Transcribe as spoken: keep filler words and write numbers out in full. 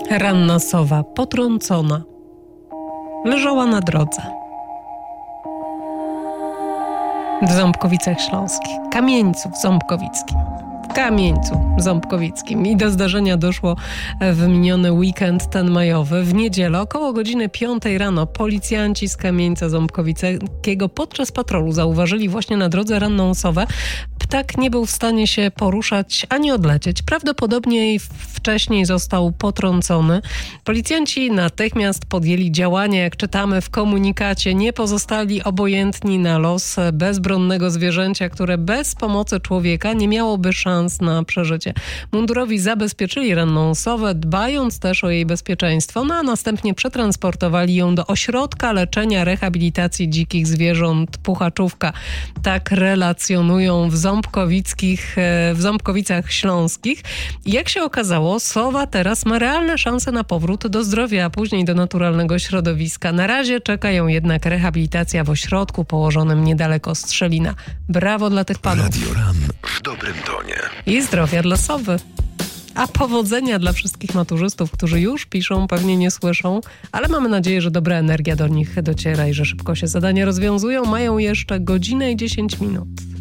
Ranna sowa, potrącona, leżała na drodze w Ząbkowicach Śląskich, Kamieńcu Ząbkowickim. W Kamieńcu Ząbkowickim. I do zdarzenia doszło w miniony weekend, ten majowy. W niedzielę około godziny piątej rano policjanci z Kamieńca Ząbkowickiego podczas patrolu zauważyli właśnie na drodze ranną sowę. Ptak nie był w stanie się poruszać ani odlecieć. Prawdopodobnie wcześniej został potrącony. Policjanci natychmiast podjęli działania, jak czytamy w komunikacie. Nie pozostali obojętni na los bezbronnego zwierzęcia, które bez pomocy człowieka nie miałoby szans na przeżycie. Mundurowi zabezpieczyli ranną sowę, dbając też o jej bezpieczeństwo, no a następnie przetransportowali ją do ośrodka leczenia rehabilitacji dzikich zwierząt Puchaczówka. Tak relacjonują w Ząbkowickich, w Ząbkowicach Śląskich. Jak się okazało, sowa teraz ma realne szanse na powrót do zdrowia, a później do naturalnego środowiska. Na razie czeka ją jednak rehabilitacja w ośrodku położonym niedaleko Strzelina. Brawo dla tych panów. Radio Ran w dobrym tonie. I zdrowia dla sowy. A powodzenia dla wszystkich maturzystów, którzy już piszą, pewnie nie słyszą, ale mamy nadzieję, że dobra energia do nich dociera i że szybko się zadania rozwiązują. Mają jeszcze godzinę i dziesięć minut.